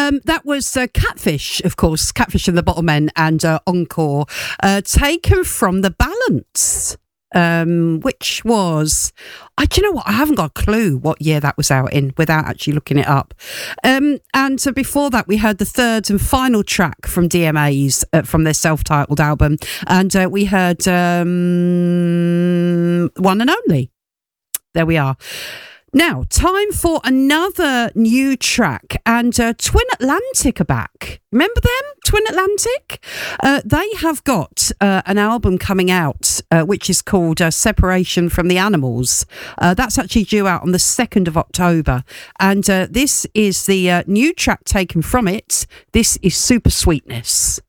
That was Catfish, of course, Catfish and the Bottlemen and Encore, taken from The Balance. Which was, do you know what? I haven't got a clue what year that was out in without actually looking it up. And so before that, we heard the third and final track from DMA's from their self-titled album, and we heard One and Only. There we are. Now, time for another new track, and Twin Atlantic are back. Remember them, Twin Atlantic? They have got an album coming out, which is called Separation from the Animals. That's actually due out on the 2nd of October. And this is the new track taken from it. This is Super Sweetness.